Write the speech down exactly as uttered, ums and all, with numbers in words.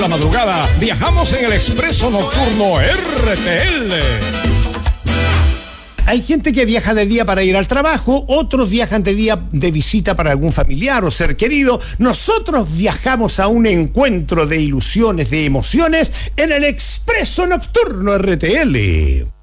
La madrugada viajamos en el expreso nocturno R T L. Hay gente que viaja de día para ir al trabajo, otros viajan de día de visita para algún familiar o ser querido. Nosotros viajamos a un encuentro de ilusiones, de emociones en el expreso nocturno R T L.